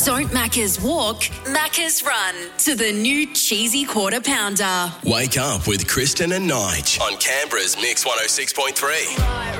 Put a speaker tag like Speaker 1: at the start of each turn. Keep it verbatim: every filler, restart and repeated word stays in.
Speaker 1: Don't Maccas walk, Maccas run to the new cheesy quarter pounder.
Speaker 2: Wake up with Kristen and Nige on Canberra's Mix one oh six point three.